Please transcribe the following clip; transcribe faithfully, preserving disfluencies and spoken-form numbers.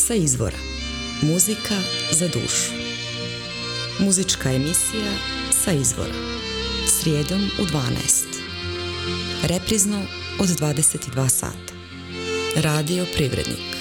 Sa izvora. Muzika za dušu. Muzička emisija Sa izvora. Srijedom u dvanaest. Reprizno od dvadeset dva sata. Radio Privrednik.